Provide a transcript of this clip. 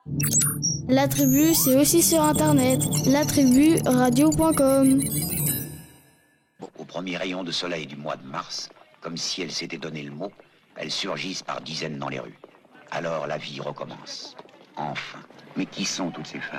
La tribu, c'est aussi sur internet, latriburadio.com. Au premier rayon de soleil du mois de mars, comme si elles s'étaient donné le mot, elles surgissent par dizaines dans les rues. Alors la vie recommence. Enfin. Mais qui sont toutes ces femmes ?